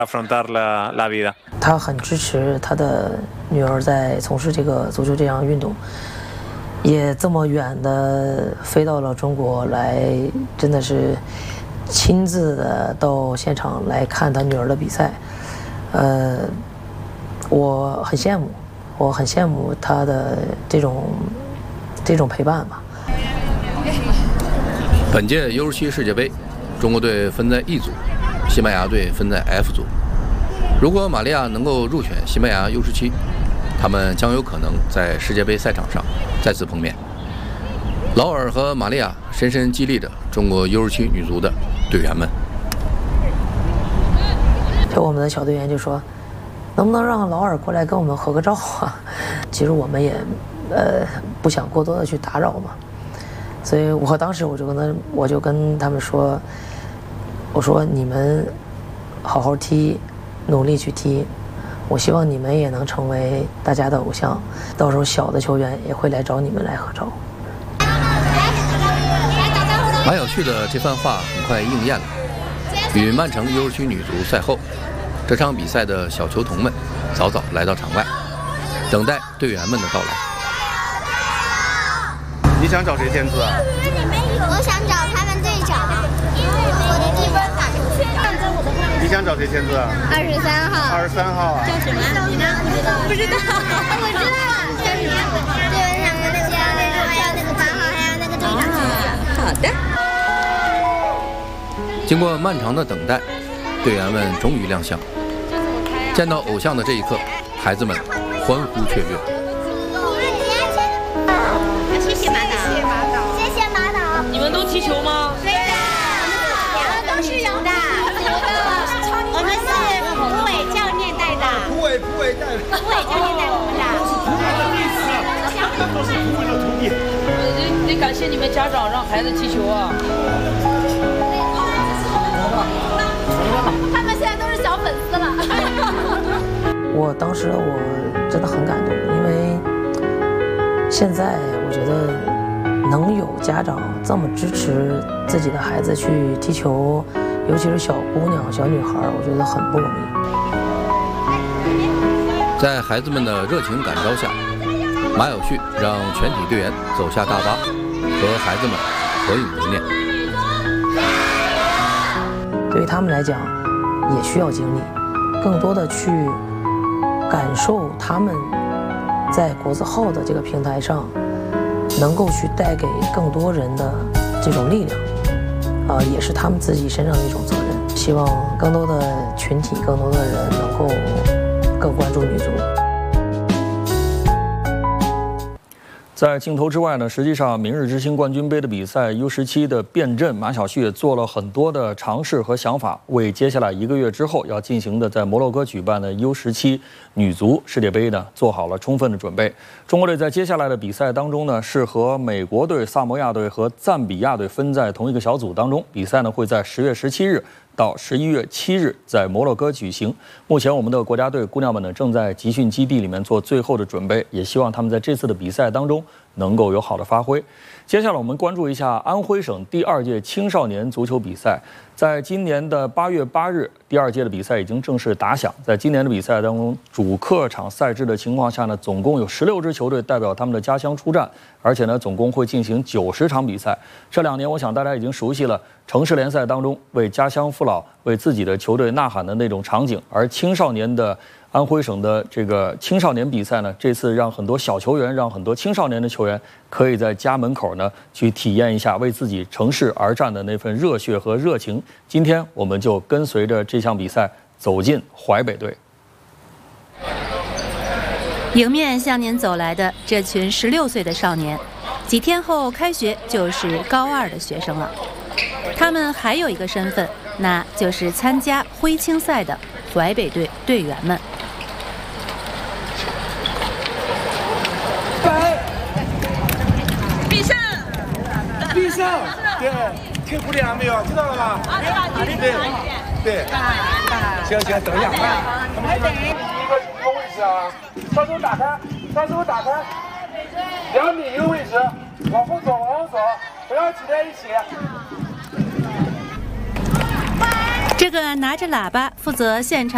afrontar la vida。 他很支持他的女儿在从事这个足球这项运动，也这么远的飞到了中国来，真的是亲自的到现场来看他女儿的比赛。我很羡慕他的这种陪伴吧。 本届 U17 世界杯，中国队分在 E 组，西班牙队分在 F 组。如果玛利亚能够入选西班牙 U17， 他们将有可能在世界杯赛场上再次碰面。劳尔和玛利亚深深激励着中国 U17 女足的队员们。 就我们的小队员就说，能不能让劳尔过来跟我们合个照啊？其实我们也不想过多的去打扰嘛，所以我当时我就跟他们说，我说你们好好踢，努力去踢，我希望你们也能成为大家的偶像，到时候小的球员也会来找你们来合照。 马晓旭的这番话很快应验了。与曼城 U17 女足赛后，这场比赛的小球童们早早来到场外，等待队员们的到来。 你想找谁签字啊？ 我想找他们队长，我的地方打出去。 你想找谁签字啊 23号。 23号啊？ 叫什么？不知道。我知道叫什么？队员长的那个8号，还有那个8号，还有那个队长。好的。 经过漫长的等待，队员们终于亮相。见到偶像的这一刻，孩子们欢呼雀跃。 谢谢马导，谢谢马导。 你们都踢球吗？ 对的，我们都是有的。我们是蒲伟教练带的。 蒲伟带的。 蒲伟教练带我们的。 都是蒲伟的徒弟。 得感谢你们家长让孩子踢球啊。 他们现在都是小粉丝了。 我当时我真的很感动，因为现在我觉得能有家长这么支持自己的孩子去踢球，尤其是小姑娘、小女孩，我觉得很不容易。 在孩子们的热情感召下，马晓旭让全体队员走下大巴，和孩子们合影留念。 对于他们来讲，也需要经历，更多的去感受他们在国字号的这个平台上，能够去带给更多人的这种力量，也是他们自己身上的一种责任。希望更多的群体、更多的人能够更关注女足。 在镜头之外呢，实际上明日之星冠军杯的比赛 U17 的变阵，马晓旭也做了很多的尝试和想法，为接下来1个月之后要进行的在摩洛哥举办的 U17 女足世界杯呢做好了充分的准备。中国队在接下来的比赛当中呢，是和美国队、萨摩亚队和赞比亚队分在同一个小组当中，比赛呢会在10月17日到11月7日在摩洛哥举行。目前我们的国家队姑娘们呢正在集训基地里面做最后的准备，也希望她们在这次的比赛当中能够有好的发挥。接下来我们关注一下安徽省第2届青少年足球比赛。在今年的8月8日，第2届的比赛已经正式打响。在今年的比赛当中，主客场赛制的情况下呢，总共有16支球队代表他们的家乡出战，而且呢，总共会进行90场比赛。这2年，我想大家已经熟悉了城市联赛当中为家乡父老、为自己的球队呐喊的那种场景，而青少年的安徽省的这个青少年比赛呢，这次让很多小球员，让很多青少年的球员可以在家门口呢去体验一下为自己城市而战的那份热血和热情。今天我们就跟随着这项比赛走进淮北队。 迎面向您走来的这群16岁的少年，几天后开学就是高2的学生了。他们还有一个身份，那就是参加徽青赛的淮北队队员们。 必胜！对，听鼓点了没有？知道了吧？对。行，等一下。一个位置啊，双手打开，2米一个位置，往后走，不要挤在一起。 这个拿着喇叭负责现场